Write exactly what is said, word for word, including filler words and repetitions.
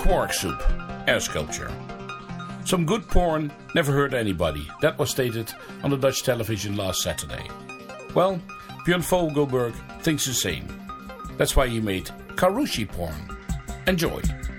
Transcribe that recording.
Quark soup, air sculpture. Some good porn never hurt anybody. That was stated on the Dutch television last Saturday. Well, Björn Vogelberg thinks the same. That's why he made Karushi porn. Enjoy.